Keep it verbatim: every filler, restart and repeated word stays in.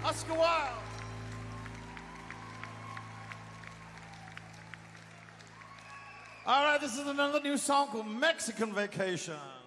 Oscar Wilde. All right, this is another new song called Mexican Vacation.